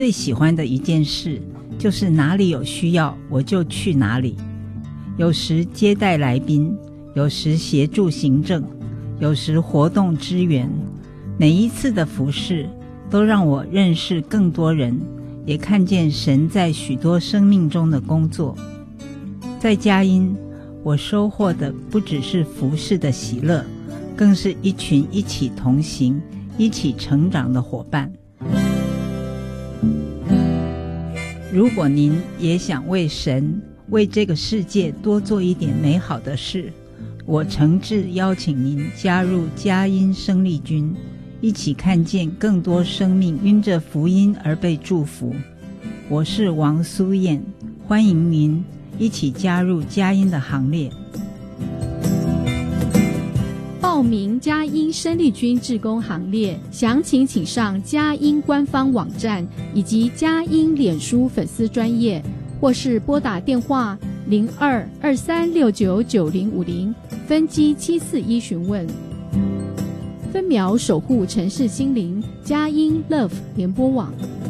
最喜欢的一件事就是哪里有需要我就去哪里，有时接待来宾，有时协助行政，有时活动支援。每一次的服事都让我认识更多人，也看见神在许多生命中的工作。在佳音，我收获的不只是服事的喜乐，更是一群一起同行、一起成长的伙伴。如果您也想为神、为这个世界多做一点美好的事，我诚挚邀请您加入佳音生力军，一起看见更多生命因着福音而被祝福。我是王苏燕，欢迎您一起加入佳音的行列。 报名佳音生力军志工行列，详情请上佳音官方网站以及佳音脸书粉丝专页，或是拨打电话02-2369-9050分机741询问。分秒守护城市心灵，佳音 Love 联播网。